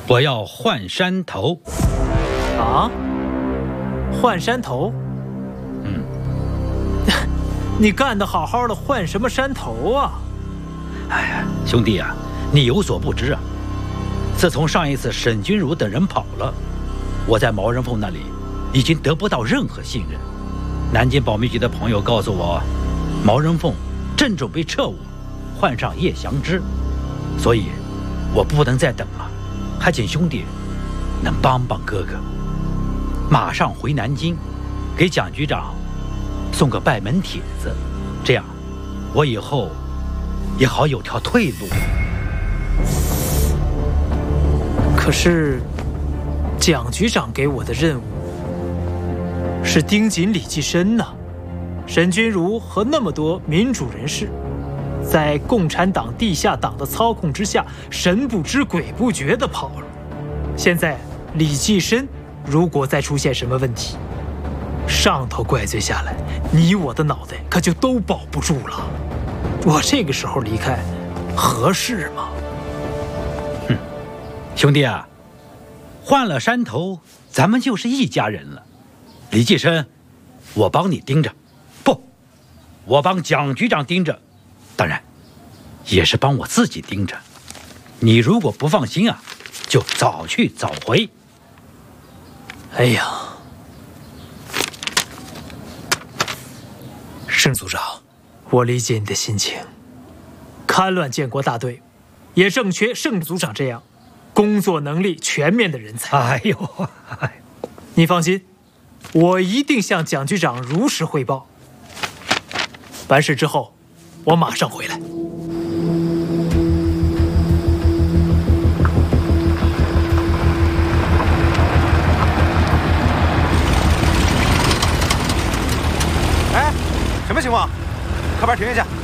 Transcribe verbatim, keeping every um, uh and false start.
我要换山头。 啊？换山头？ 嗯。 你干得好好的，换什么山头啊？ 哎呀，兄弟啊，你有所不知啊，自从上一次沈君儒等人跑了，我在毛人凤那里已经得不到任何信任。南京保密局的朋友告诉我，毛人凤正准备撤我，换上叶祥之，所以我不能再等了，还请兄弟能帮帮哥哥，马上回南京，给蒋局长送个拜门帖子，这样我以后也好有条退路。 可是蒋局长给我的任务是盯紧李济深呐、啊，沈君儒和那么多民主人士，在共产党地下党的操控之下，神不知鬼不觉地跑了。现在李济深如果再出现什么问题，上头怪罪下来，你我的脑袋可就都保不住了。我这个时候离开，合适吗？ 哼，兄弟啊，换了山头，咱们就是一家人了。李济深，我帮你盯着，不，我帮蒋局长盯着，当然，也是帮我自己盯着。你如果不放心啊，就早去早回。 哎呀，盛组长，我理解你的心情。戡乱建国大队，也正缺盛组长这样工作能力全面的人才。 哎呦，哎， 你放心，我一定向蒋局长如实汇报。完事之后，我马上回来。 哎，什么情况？靠边停一下。